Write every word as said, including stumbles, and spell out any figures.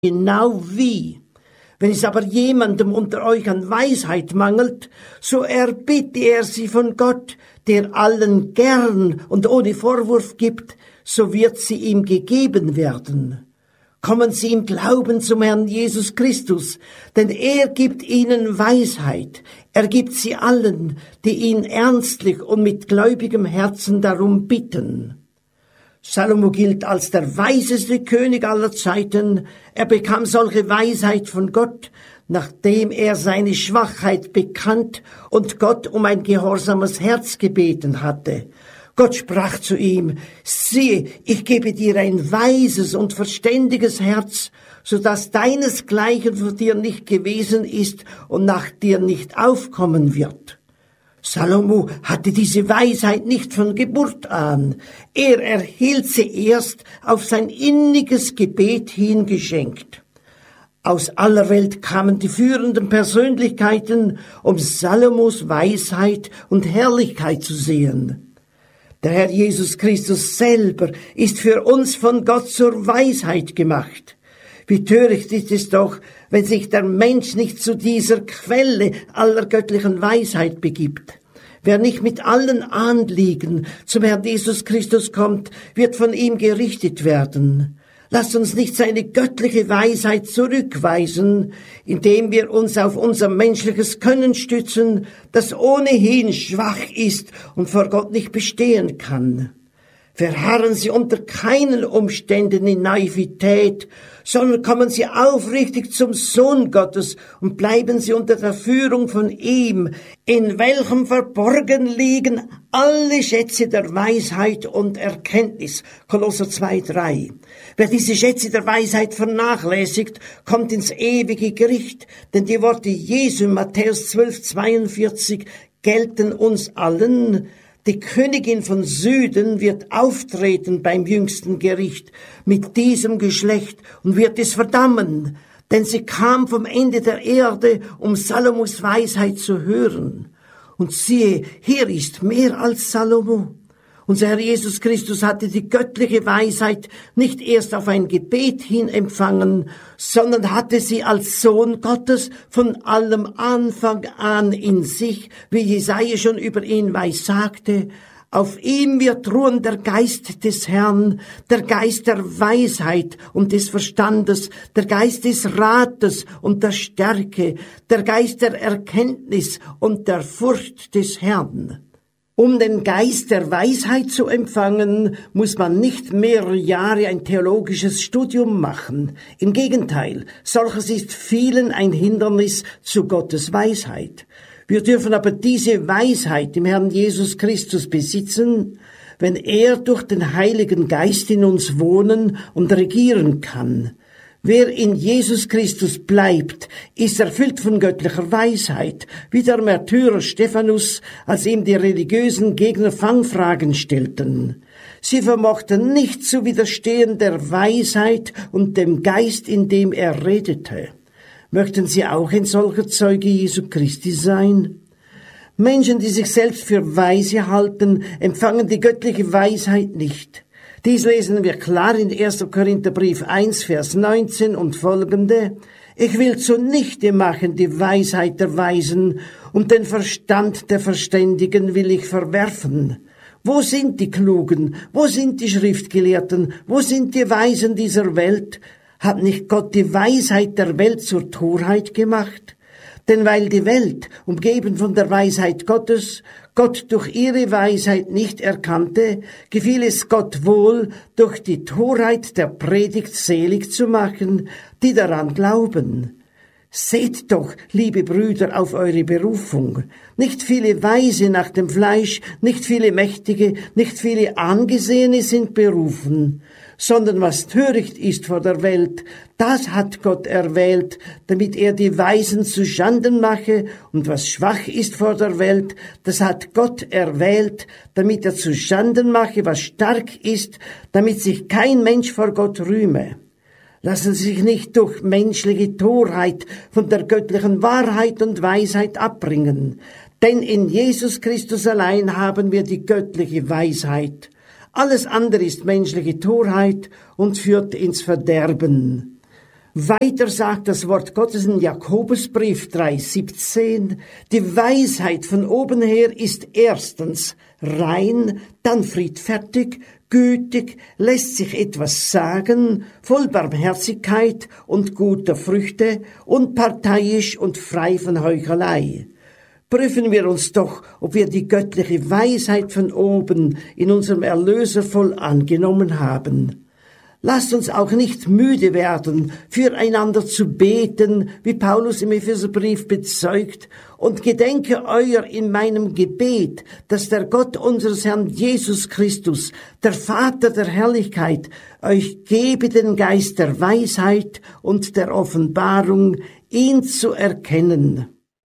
genau wie. Wenn es aber jemandem unter euch an Weisheit mangelt, so erbitte er sie von Gott, der allen gern und ohne Vorwurf gibt, so wird sie ihm gegeben werden. Kommen Sie im Glauben zum Herrn Jesus Christus, denn er gibt ihnen Weisheit. Er gibt sie allen, die ihn ernstlich und mit gläubigem Herzen darum bitten. Salomo gilt als der weiseste König aller Zeiten. Er bekam solche Weisheit von Gott, nachdem er seine Schwachheit bekannt und Gott um ein gehorsames Herz gebeten hatte. Gott sprach zu ihm: Siehe, ich gebe dir ein weises und verständiges Herz, so dass deinesgleichen vor dir nicht gewesen ist und nach dir nicht aufkommen wird. Salomo hatte diese Weisheit nicht von Geburt an. Er erhielt sie erst auf sein inniges Gebet hin geschenkt. Aus aller Welt kamen die führenden Persönlichkeiten, um Salomos Weisheit und Herrlichkeit zu sehen. Der Herr Jesus Christus selber ist für uns von Gott zur Weisheit gemacht. Wie töricht ist es doch, wenn sich der Mensch nicht zu dieser Quelle aller göttlichen Weisheit begibt. Wer nicht mit allen Anliegen zum Herrn Jesus Christus kommt, wird von ihm gerichtet werden. Lasst uns nicht seine göttliche Weisheit zurückweisen, indem wir uns auf unser menschliches Können stützen, das ohnehin schwach ist und vor Gott nicht bestehen kann. Verharren Sie unter keinen Umständen in Naivität, sondern kommen Sie aufrichtig zum Sohn Gottes und bleiben Sie unter der Führung von ihm, in welchem verborgen liegen alle Schätze der Weisheit und Erkenntnis. Kolosser zwei, drei. Wer diese Schätze der Weisheit vernachlässigt, kommt ins ewige Gericht, denn die Worte Jesu in Matthäus zwölf, zweiundvierzig gelten uns allen. Die Königin von Süden wird auftreten beim jüngsten Gericht mit diesem Geschlecht und wird es verdammen, denn sie kam vom Ende der Erde, um Salomos Weisheit zu hören. Und siehe, hier ist mehr als Salomo. Unser Herr Jesus Christus hatte die göttliche Weisheit nicht erst auf ein Gebet hin empfangen, sondern hatte sie als Sohn Gottes von allem Anfang an in sich, wie Jesaja schon über ihn weissagte. Auf ihm wird ruhen der Geist des Herrn, der Geist der Weisheit und des Verstandes, der Geist des Rates und der Stärke, der Geist der Erkenntnis und der Furcht des Herrn. Um den Geist der Weisheit zu empfangen, muss man nicht mehrere Jahre ein theologisches Studium machen. Im Gegenteil, solches ist vielen ein Hindernis zu Gottes Weisheit. Wir dürfen aber diese Weisheit im Herrn Jesus Christus besitzen, wenn er durch den Heiligen Geist in uns wohnen und regieren kann. Wer in Jesus Christus bleibt, ist erfüllt von göttlicher Weisheit, wie der Märtyrer Stephanus, als ihm die religiösen Gegner Fangfragen stellten. Sie vermochten nicht zu widerstehen der Weisheit und dem Geist, in dem er redete. Möchten Sie auch ein solcher Zeuge Jesu Christi sein? Menschen, die sich selbst für weise halten, empfangen die göttliche Weisheit nicht. Dies lesen wir klar in erster Korintherbrief eins, Vers neunzehn und folgende. Ich will zunichte machen die Weisheit der Weisen und den Verstand der Verständigen will ich verwerfen. Wo sind die Klugen? Wo sind die Schriftgelehrten? Wo sind die Weisen dieser Welt? Hat nicht Gott die Weisheit der Welt zur Torheit gemacht? Denn weil die Welt, umgeben von der Weisheit Gottes, Gott durch ihre Weisheit nicht erkannte, gefiel es Gott wohl, durch die Torheit der Predigt selig zu machen, die daran glauben. Seht doch, liebe Brüder, auf eure Berufung. Nicht viele Weise nach dem Fleisch, nicht viele Mächtige, nicht viele Angesehene sind berufen, sondern was töricht ist vor der Welt, das hat Gott erwählt, damit er die Weisen zuschanden mache, und was schwach ist vor der Welt, das hat Gott erwählt, damit er zuschanden mache, was stark ist, damit sich kein Mensch vor Gott rühme. Lassen Sie sich nicht durch menschliche Torheit von der göttlichen Wahrheit und Weisheit abbringen, denn in Jesus Christus allein haben wir die göttliche Weisheit. Alles andere ist menschliche Torheit und führt ins Verderben. Weiter sagt das Wort Gottes in Jakobusbrief drei siebzehn, die Weisheit von oben her ist erstens rein, dann friedfertig, gütig, lässt sich etwas sagen, voll Barmherzigkeit und guter Früchte, unparteiisch und frei von Heuchelei. Prüfen wir uns doch, ob wir die göttliche Weisheit von oben in unserem Erlöser voll angenommen haben. Lasst uns auch nicht müde werden, füreinander zu beten, wie Paulus im Epheserbrief bezeugt, und gedenke euer in meinem Gebet, dass der Gott unseres Herrn Jesus Christus, der Vater der Herrlichkeit, euch gebe den Geist der Weisheit und der Offenbarung, ihn zu erkennen.